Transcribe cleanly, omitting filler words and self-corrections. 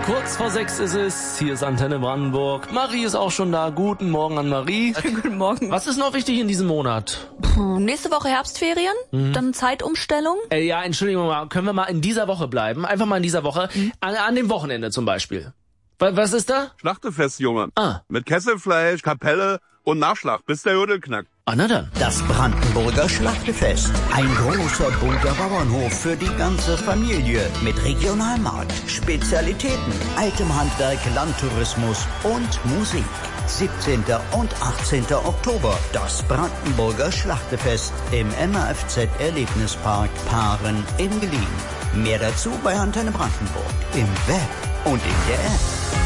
Kurz vor 6 ist es. Hier ist Antenne Brandenburg. Marie ist auch schon da. Guten Morgen an Marie. Guten Morgen. Was ist noch wichtig in diesem Monat? Nächste Woche Herbstferien, dann Zeitumstellung. Ja, Entschuldigung mal. Können wir mal in dieser Woche bleiben? Einfach mal in dieser Woche. An dem Wochenende zum Beispiel. Was ist da? Schlachtefest, Junge. Ah. Mit Kesselfleisch, Kapelle und Nachschlag, bis der Jodel knackt. Ah, na dann. Das Brandenburger Schlachtefest. Ein großer bunter Bauernhof für die ganze Familie. Mit Regionalmarkt, Spezialitäten, altem Handwerk, Landtourismus und Musik. 17. und 18. Oktober. Das Brandenburger Schlachtefest im MAFZ Erlebnispark Paaren in Gelien. Mehr dazu bei Antenne Brandenburg. Im Web und in der App.